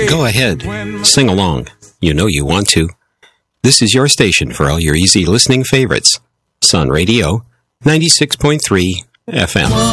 Go ahead. Sing along. You know you want to. This is your station for all your easy listening favorites. Sun Radio, 96.3 FM.